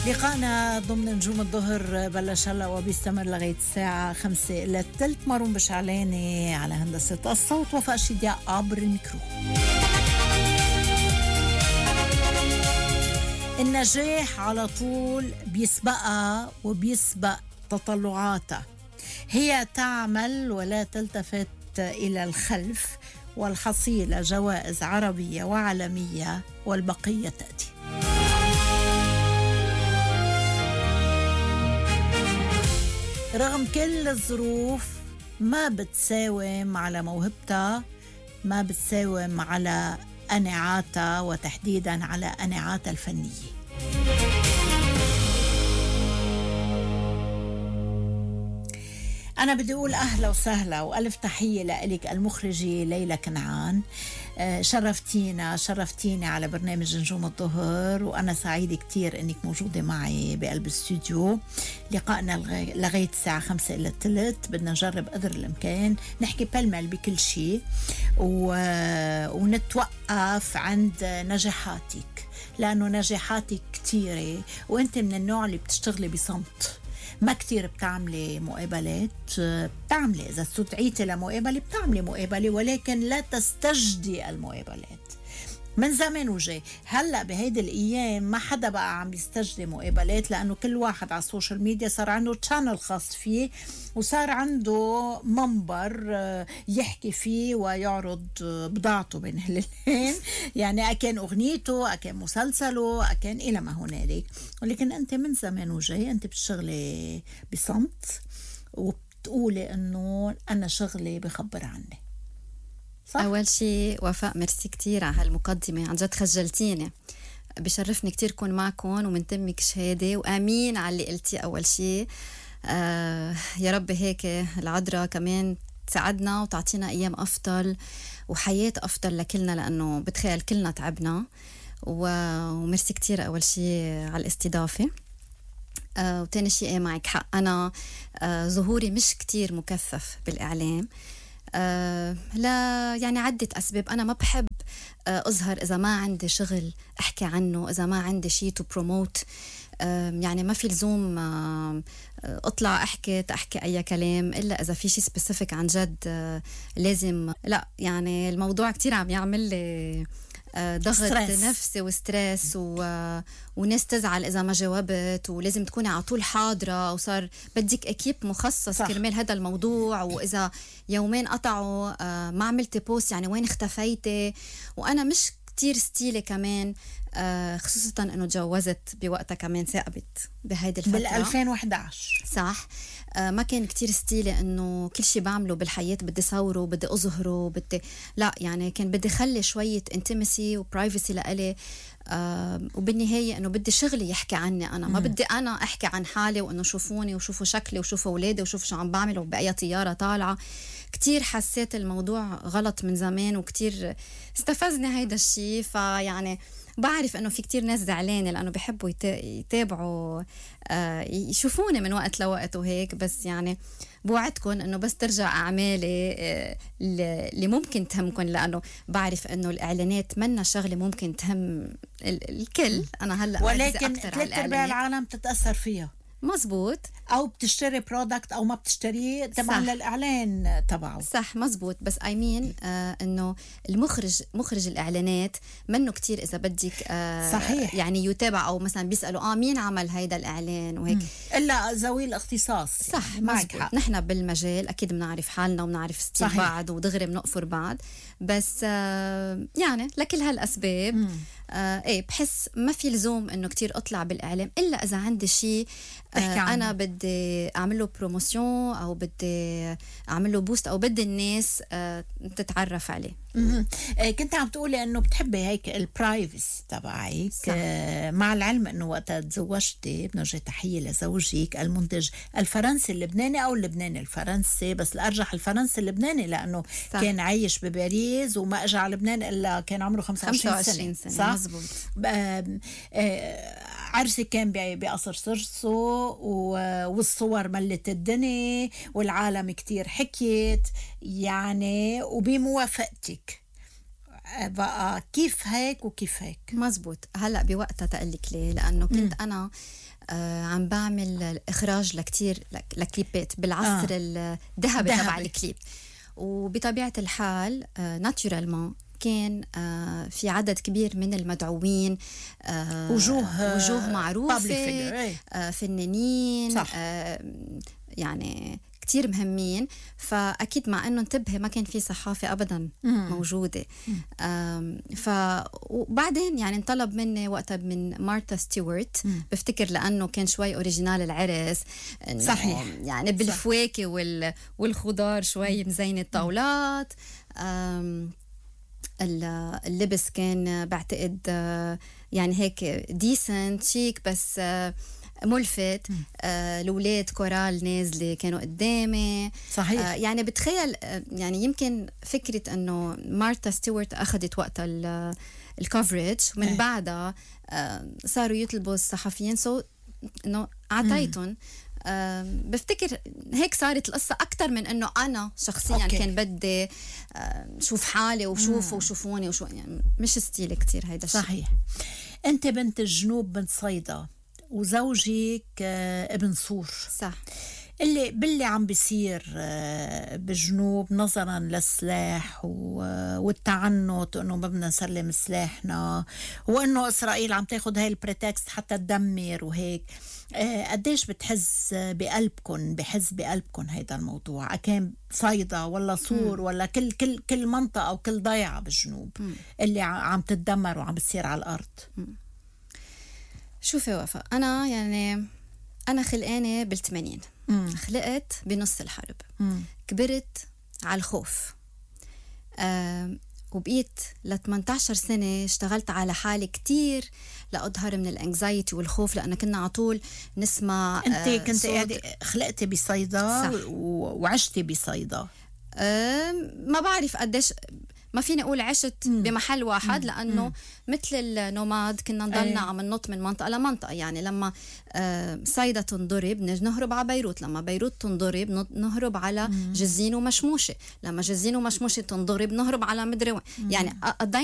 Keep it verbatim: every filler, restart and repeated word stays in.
لقاءنا ضمن نجوم الظهر بلش هلا وبيستمر لغاية الساعة خمسة إلا الثلث. مارون بشعلاني على هندسة الصوت، وفاء شدياء عبر الميكرو. النجاح على طول بيسبقها وبيسبق تطلعاتها. هي تعمل ولا تلتفت إلى الخلف، والحصيلة جوائز عربية وعالمية والبقية تأتي. رغم كل الظروف ما بتساوم على موهبتها، ما بتساوم على قناعاتها، وتحديدا على قناعاتها الفنية. أنا بدي أقول أهلا وسهلا وألف تحية لإلك المخرجة ليلى كنعان. شرفتينا شرفتيني على برنامج نجوم الظهر، وأنا سعيدة كتير أنك موجودة معي بقلب الاستوديو. لقائنا لغاية الساعة خمسة إلا الثلث. بدنا نجرب قدر الإمكان نحكي بالمال بكل شيء و... ونتوقف عند نجاحاتك، لأنه نجاحاتك كتيرة وأنت من النوع اللي بتشتغلي بصمت. ما كتير بتعملي مقابلات، بتعملي إذا استدعيتي لمقابلة بتعملي مقابلة، ولكن لا تستجدي المقابلات. من زمان وجاي هلأ بهيدي الأيام ما حدا بقى عم يستجدي مقابلات، لأنه كل واحد على السوشيال ميديا صار عنده تشانل خاص فيه، وصار عنده منبر يحكي فيه ويعرض بضاعته بين هلالين. يعني أكان أغنيته، أكان مسلسله، أكان إلى ما هنالك. ولكن أنت من زمان وجاي أنت بتشتغلي بصمت، وبتقولي أنه أنا شغلي بخبر عني. صح؟ أول شيء وفاء، ميرسي كتير على هالمقدمة، عن جد خجلتيني. بشرفني كتير كون معكم ومن تمك شهادة، وآمين على اللي قلتي. أول شيء آه يا رب هيك العذراء كمان تساعدنا وتعطينا أيام أفضل وحياة أفضل لكلنا، لأنه بتخيل كلنا تعبنا. وميرسي كتير أول شيء على الاستضافة. آه وتاني شيء ايه معك حق، أنا آه ظهوري مش كتير مكثف بالإعلام. آه لا يعني عدة أسباب. أنا ما بحب آه أظهر إذا ما عندي شغل أحكي عنه، إذا ما عندي شيء تو بروموت. آه يعني ما في لزوم آه أطلع أحكي تأحكي أي كلام، إلا إذا في شيء سبيسيفيك عن جد آه لازم. لا يعني الموضوع كتير عم يعمل لي ضغط ستريس. نفسي وستريس و... وناس تزعل إذا ما جاوبت، ولازم تكوني على طول حاضرة، وصار بدك أكيب مخصص كرمال هذا الموضوع. وإذا يومين قطعوا آه ما عملتي بوست يعني وين اختفيتي. وأنا مش كتير ستيلي كمان، آه خصوصا أنه تجوزت بوقتها كمان ثاقبت بهيدي الفترة بال2011. صح. آه ما كان كتير ستيلي انه كل شي بعمله بالحياة بدي صوره، بدي اظهره، بدي لا يعني كان بدي خلي شوية انتمسي وبرايفسي لإلي. آه وبالنهاية انه بدي شغلي يحكي عني انا، ما بدي انا احكي عن حالي وانه شوفوني وشوفوا شكلي وشوفوا اولادي وشوفوا شو عم بعمل وبأي طيارة طالعة. كتير حسيت الموضوع غلط من زمان، وكتير استفزني هيدا الشي. فيعني بعرف انه في كتير ناس زعلانه لانه بيحبوا يتابعوا آه يشوفوني من وقت لوقت وهيك، بس يعني بوعدكم انه بس ترجع اعمالي آه اللي ممكن تهمكم، لانه بعرف انه الاعلانات منا شغله ممكن تهم الكل. انا هلا ولكن ثلاث ارباع العالم بتتاثر فيها. مزبوط. او بتشتري برودكت او ما بتشتريه طبعا للاعلان تبعه. صح مزبوط. بس اي مين آه انه المخرج مخرج الاعلانات منه كتير اذا بدك آه صحيح. يعني يتابع او مثلا بيسالوا اه مين عمل هيدا الاعلان وهيك، الا ذوي الاختصاص. صح يعني مزبوط. نحن بالمجال اكيد بنعرف حالنا وبنعرف ستيل بعض ودغري بنقفر بعض، بس آه يعني لكل هالاسباب آه ايه بحس ما في لزوم انه كتير اطلع بالاعلام، الا اذا عندي شيء آه انا بدي اعمل له بروموشن او بدي اعمل له بوست او بدي الناس آه تتعرف عليه. آه كنت عم تقولي انه بتحبي هيك البرايفسي تبعك. آه مع العلم انه وقتها تزوجتي بنوجه تحيه لزوجك المنتج الفرنسي اللبناني او اللبناني الفرنسي، بس الارجح الفرنسي اللبناني لانه صح. كان عايش بباريس وما اجى على لبنان الا كان عمره خمسة وعشرين سنه. صح مزبوط. آه آه عرسي كان بقصر سرسو، والصور ملت الدنيا والعالم كتير حكيت يعني. وبموافقتك بقى كيف هيك وكيف هيك؟ مزبوط. هلأ بوقتها تقلك ليه؟ لأنه كنت م. أنا آه عم بعمل إخراج لكتير لكليبات بالعصر آه. الذهبي تبع الكليب، وبطبيعة الحال آه ناتشورالمون كان آه في عدد كبير من المدعوين، آه وجوه وجوه معروفة، آه فنانين، آه يعني كتير مهمين. فأكيد مع أنه انتبه ما كان في صحافة أبدا مم. موجودة. ف وبعدين يعني انطلب مني وقتها من مارتا ستيوارت، مم. بفتكر لأنه كان شوي أوريجينال العرس، صحيح، يعني بالفواكه وال... والخضار شوي مزين الطاولات. اللبس كان بعتقد يعني هيك ديسنت شيك بس ملفت. آه الأولاد كورال نازلة كانوا قدامي. صحيح. آه يعني بتخيل آه يعني يمكن فكرة أنه مارتا ستيوارت أخذت وقتها الكوفريج، من بعدها آه صاروا يطلبوا الصحفيين، سو أنه أعطيتهم. آه بفتكر هيك صارت القصة أكتر من أنه أنا شخصيا أوكي. كان بدي آه شوف حالي وشوفوا وشوفوني وشو، يعني مش ستيل كتير هيدا الشيء. صحيح. أنت بنت الجنوب، بنت صيدا، وزوجك ابن صور، صح. اللي باللي عم بيصير بالجنوب نظرا للسلاح والتعنت، انه ما بدنا نسلم سلاحنا، وانه اسرائيل عم تاخد هاي البريتكست حتى تدمر وهيك، قديش بتحز بقلبكم بحز بقلبكم هيدا الموضوع؟ كان صيدا ولا صور م. ولا كل كل كل منطقه وكل ضيعه بالجنوب م. اللي عم تتدمر وعم بتصير على الارض؟ م. شوفي وفاء، أنا يعني أنا خلقانة بالثمانين، خلقت بنص الحرب، مم. كبرت على الخوف، آه وبقيت ل ثمانية عشر سنة اشتغلت على حالي كتير لأظهر من الانكزايتي والخوف، لأن كنا على طول نسمع. أنت آه كنت قاعدة خلقتي بصيدا وعشتي بصيدا؟ آه ما بعرف قديش، ما فيني أقول عشت مم. بمحل واحد، لأنه مم. مثل النوماد كنا نضلنا عم ننط من منطقة لمنطقة. يعني لما آه صيدا تنضرب نهرب على بيروت، لما بيروت تنضرب نهرب على مم. جزين ومشموشة، لما جزين ومشموشة تنضرب نهرب على مدري وين. يعني